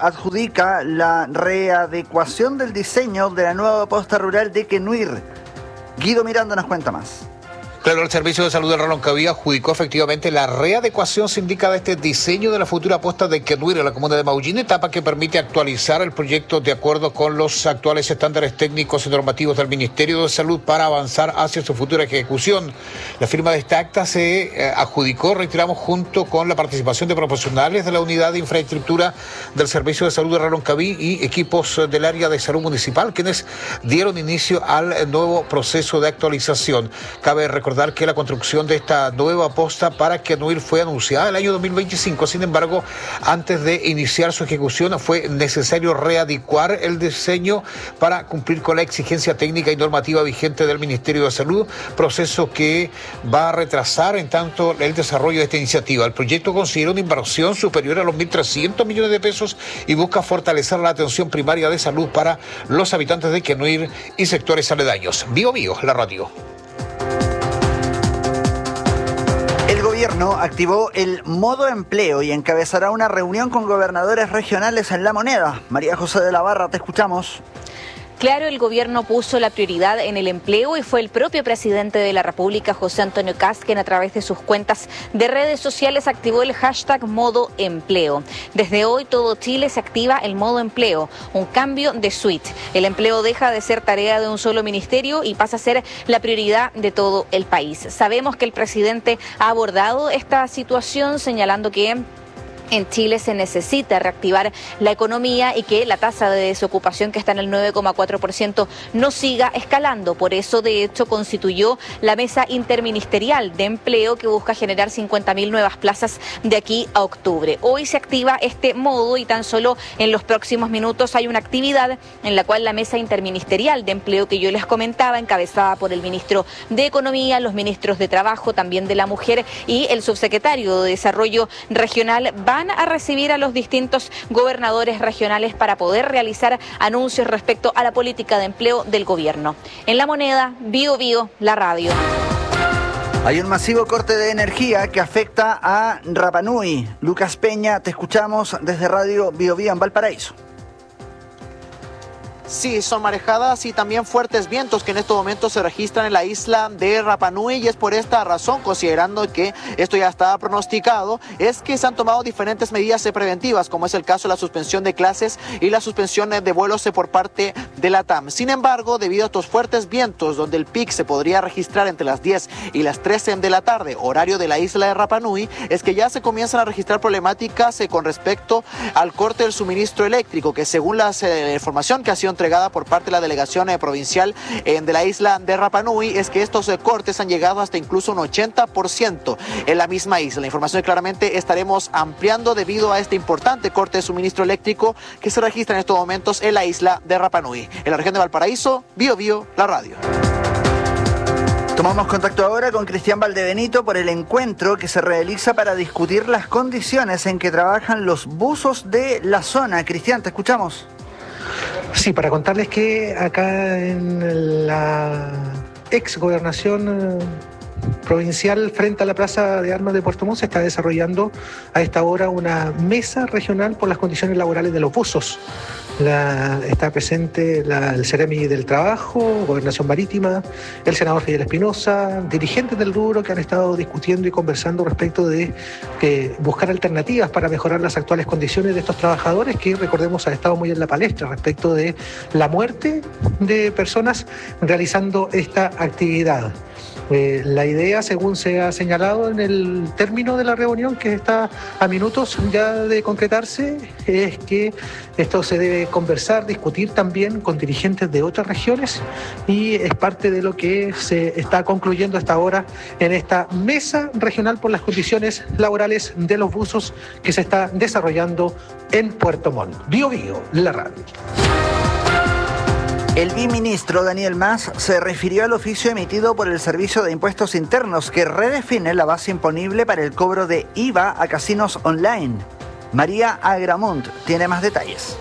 adjudica la readecuación del diseño de la nueva posta rural de Quenuir. Guido Miranda nos cuenta más. Claro, el Servicio de Salud de Rancagua adjudicó efectivamente la readecuación, se indica, de este diseño de la futura posta de Quenuir en la comuna de Maullín, etapa que permite actualizar el proyecto de acuerdo con los actuales estándares técnicos y normativos del Ministerio de Salud para avanzar hacia su futura ejecución. La firma de esta acta se adjudicó, reiteramos, junto con la participación de profesionales de la Unidad de Infraestructura del Servicio de Salud de Rancagua y equipos del área de salud municipal, quienes dieron inicio al nuevo proceso de actualización. Cabe recordar que la construcción de esta nueva posta para Quenuir fue anunciada el año 2025. Sin embargo, antes de iniciar su ejecución fue necesario readecuar el diseño para cumplir con la exigencia técnica y normativa vigente del Ministerio de Salud, proceso que va a retrasar en tanto el desarrollo de esta iniciativa. El proyecto considera una inversión superior a los 1.300 millones de pesos y busca fortalecer la atención primaria de salud para los habitantes de Quenuir y sectores aledaños. Bio Bio, la radio. El gobierno activó el modo empleo y encabezará una reunión con gobernadores regionales en La Moneda. María José de la Barra, te escuchamos. Claro, el gobierno puso la prioridad en el empleo y fue el propio presidente de la República, José Antonio Kast, quien a través de sus cuentas de redes sociales activó el hashtag modo empleo. Desde hoy todo Chile se activa el modo empleo, un cambio de switch. El empleo deja de ser tarea de un solo ministerio y pasa a ser la prioridad de todo el país. Sabemos que el presidente ha abordado esta situación señalando que en Chile se necesita reactivar la economía y que la tasa de desocupación, que está en el 9,4%, no siga escalando. Por eso, de hecho, constituyó la Mesa Interministerial de Empleo, que busca generar 50.000 nuevas plazas de aquí a octubre. Hoy se activa este modo y tan solo en los próximos minutos hay una actividad en la cual la Mesa Interministerial de Empleo, que yo les comentaba, encabezada por el ministro de Economía, los ministros de Trabajo, también de la Mujer y el subsecretario de Desarrollo Regional, van a recibir a los distintos gobernadores regionales para poder realizar anuncios respecto a la política de empleo del gobierno. En La Moneda, Bio Bio, la radio. Hay un masivo corte de energía que afecta a Rapa Nui. Lucas Peña, te escuchamos desde Radio Bio Bio en Valparaíso. Sí, son marejadas y también fuertes vientos que en estos momentos se registran en la isla de Rapa Nui, y es por esta razón, considerando que esto ya estaba pronosticado, es que se han tomado diferentes medidas preventivas, como es el caso de la suspensión de clases y la suspensión de vuelos por parte de la TAM. Sin embargo, debido a estos fuertes vientos, donde el pic se podría registrar entre las 10 y las 13 de la tarde, horario de la isla de Rapa Nui, es que ya se comienzan a registrar problemáticas con respecto al corte del suministro eléctrico, que según la información que ha sido entregada por parte de la delegación provincial de la isla de Rapa Nui, es que estos cortes han llegado hasta incluso un 80% en la misma isla. La información que claramente estaremos ampliando debido a este importante corte de suministro eléctrico que se registra en estos momentos en la isla de Rapa Nui. En la región de Valparaíso, Bio Bio, la radio. Tomamos contacto ahora con Cristian Valdebenito por el encuentro que se realiza para discutir las condiciones en que trabajan los buzos de la zona. Cristian, te escuchamos. Sí, para contarles que acá en la ex gobernación provincial, frente a la Plaza de Armas de Puerto Montt, se está desarrollando a esta hora una mesa regional por las condiciones laborales de los buzos. Está presente el Ceremi del Trabajo, Gobernación Marítima, el senador Fidel Espinosa, dirigentes del rubro que han estado discutiendo y conversando respecto de buscar alternativas para mejorar las actuales condiciones de estos trabajadores que, recordemos, han estado muy en la palestra respecto de la muerte de personas realizando esta actividad. La idea, según se ha señalado en el término de la reunión, que está a minutos ya de concretarse, es que esto se debe conversar, discutir también con dirigentes de otras regiones, y es parte de lo que se está concluyendo hasta ahora en esta mesa regional por las condiciones laborales de los buzos que se está desarrollando en Puerto Montt. Bio Bio, la radio. El viceministro Daniel Mas se refirió al oficio emitido por el Servicio de Impuestos Internos que redefine la base imponible para el cobro de IVA a casinos online. María Agramunt tiene más detalles.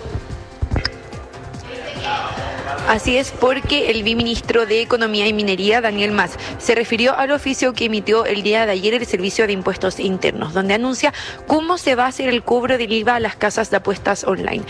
Así es, porque el viceministro de Economía y Minería, Daniel Mas, se refirió al oficio que emitió el día de ayer el Servicio de Impuestos Internos, donde anuncia cómo se va a hacer el cobro del IVA a las casas de apuestas online.